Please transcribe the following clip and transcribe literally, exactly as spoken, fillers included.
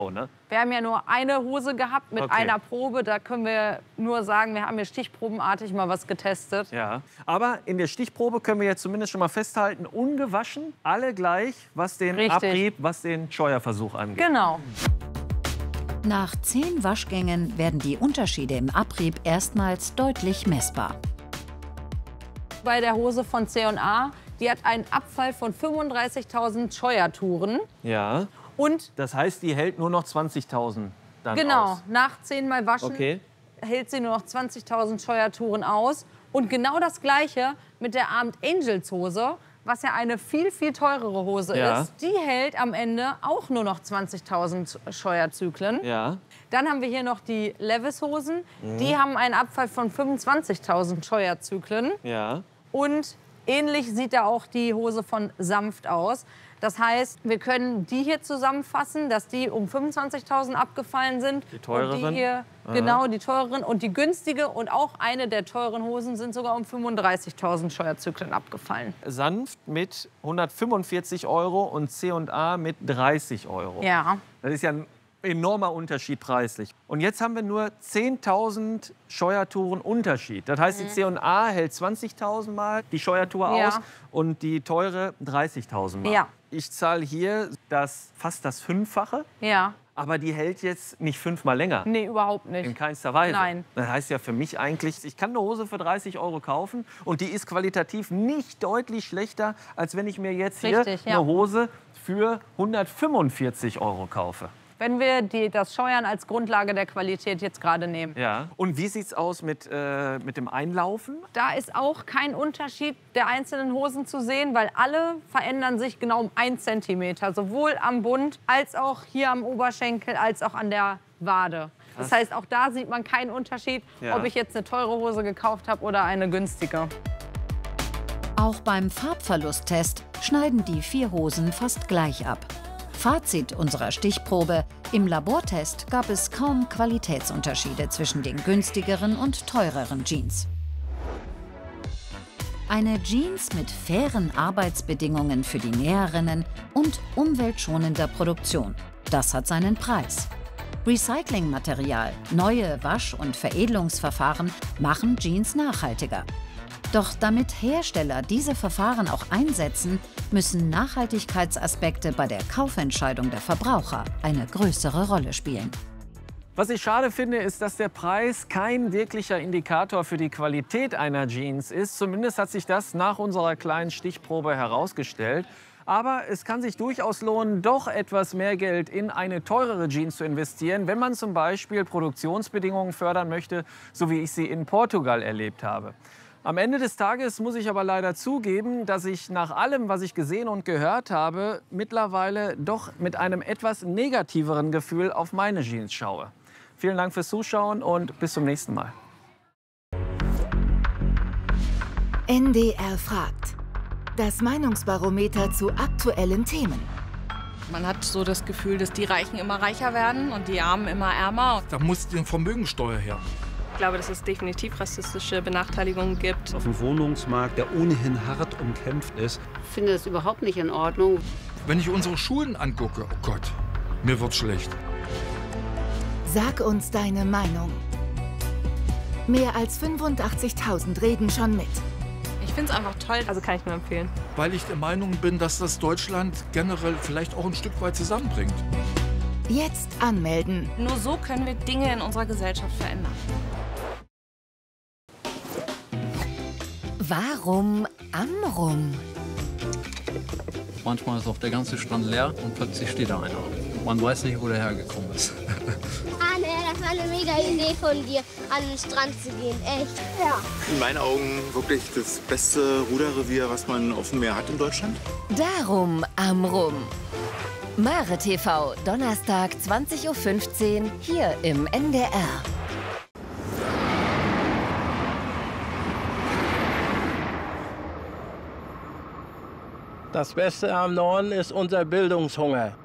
Ne? Wir haben ja nur eine Hose gehabt mit Okay. einer Probe. Da können wir nur sagen, wir haben hier stichprobenartig mal was getestet. Ja. Aber in der Stichprobe können wir jetzt zumindest schon mal festhalten, ungewaschen, alle gleich, was den Richtig. Abrieb, was den Scheuerversuch angeht. Genau. Nach zehn Waschgängen werden die Unterschiede im Abrieb erstmals deutlich messbar. Bei der Hose von C und A, die hat einen Abfall von fünfunddreißigtausend Scheuertouren. Ja. Und Das heißt, die hält nur noch zwanzigtausend dann genau, aus. nach zehnmal Waschen Okay. hält sie nur noch zwanzigtausend Scheuertouren aus. Und genau das Gleiche mit der Armed Angels Hose, was ja eine viel, viel teurere Hose Ja. ist. Die hält am Ende auch nur noch zwanzigtausend Scheuerzyklen. Ja. Dann haben wir hier noch die Levis-Hosen. Mhm. Die haben einen Abfall von fünfundzwanzigtausend Scheuerzyklen. Ja. Und ähnlich sieht da auch die Hose von Sanft aus. Das heißt, wir können die hier zusammenfassen, dass die um fünfundzwanzigtausend abgefallen sind. Die teureren? Und die hier, genau, die teureren. Und die günstige und auch eine der teuren Hosen sind sogar um fünfunddreißigtausend Scheuerzyklen abgefallen. Sanft mit hundertfünfundvierzig Euro und C und A mit dreißig Euro. Ja. Das ist ja ein enormer Unterschied preislich. Und jetzt haben wir nur zehntausend Scheuertouren Unterschied. Das heißt, die C und A hält zwanzigtausend Mal die Scheuertour Ja. aus und die teure dreißigtausend Mal. Ja. Ich zahle hier das, fast das Fünffache, Ja. aber die hält jetzt nicht fünfmal länger. Nee, überhaupt In nicht. keinster Weise. Nein. Das heißt ja für mich eigentlich, ich kann eine Hose für dreißig Euro kaufen und die ist qualitativ nicht deutlich schlechter, als wenn ich mir jetzt hier Richtig, ja. eine Hose für hundertfünfundvierzig Euro kaufe. Wenn wir die, das Scheuern als Grundlage der Qualität jetzt gerade nehmen. Ja. Und wie sieht's aus mit, äh, mit dem Einlaufen? Da ist auch kein Unterschied der einzelnen Hosen zu sehen, weil alle verändern sich genau um einen Zentimeter. Sowohl am Bund als auch hier am Oberschenkel als auch an der Wade. Das Krass. heißt, auch da sieht man keinen Unterschied, Ja. ob ich jetzt eine teure Hose gekauft habe oder eine günstige. Auch beim Farbverlusttest schneiden die vier Hosen fast gleich ab. Fazit unserer Stichprobe: Im Labortest gab es kaum Qualitätsunterschiede zwischen den günstigeren und teureren Jeans. Eine Jeans mit fairen Arbeitsbedingungen für die Näherinnen und umweltschonender Produktion. Das hat seinen Preis. Recyclingmaterial, neue Wasch- und Veredelungsverfahren machen Jeans nachhaltiger. Doch damit Hersteller diese Verfahren auch einsetzen, müssen Nachhaltigkeitsaspekte bei der Kaufentscheidung der Verbraucher eine größere Rolle spielen. Was ich schade finde, ist, dass der Preis kein wirklicher Indikator für die Qualität einer Jeans ist. Zumindest hat sich das nach unserer kleinen Stichprobe herausgestellt. Aber es kann sich durchaus lohnen, doch etwas mehr Geld in eine teurere Jeans zu investieren, wenn man zum Beispiel Produktionsbedingungen fördern möchte, so wie ich sie in Portugal erlebt habe. Am Ende des Tages muss ich aber leider zugeben, dass ich nach allem, was ich gesehen und gehört habe, mittlerweile doch mit einem etwas negativeren Gefühl auf meine Jeans schaue. Vielen Dank fürs Zuschauen und bis zum nächsten Mal. N D R fragt. Das Meinungsbarometer zu aktuellen Themen. Man hat so das Gefühl, dass die Reichen immer reicher werden und die Armen immer ärmer. Da muss die Vermögensteuer her. Ich glaube, dass es definitiv rassistische Benachteiligungen gibt. Auf dem Wohnungsmarkt, der ohnehin hart umkämpft ist. Ich finde das überhaupt nicht in Ordnung. Wenn ich unsere Schulen angucke, oh Gott, mir wird schlecht. Sag uns deine Meinung. Mehr als fünfundachtzigtausend reden schon mit. Ich finde es einfach toll, also kann ich nur empfehlen. Weil ich der Meinung bin, dass das Deutschland generell vielleicht auch ein Stück weit zusammenbringt. Jetzt anmelden. Nur so können wir Dinge in unserer Gesellschaft verändern. Warum Amrum? Manchmal ist auch der ganze Strand leer und plötzlich steht da einer. Man weiß nicht, wo der hergekommen ist. Anne, das war eine mega Idee von dir, an den Strand zu gehen. Echt. Ja. In meinen Augen wirklich das beste Ruderrevier, was man auf dem Meer hat in Deutschland. Darum Amrum. Mare T V, Donnerstag zwanzig Uhr fünfzehn, hier im N D R. Das Beste am Norden ist unser Bildungshunger.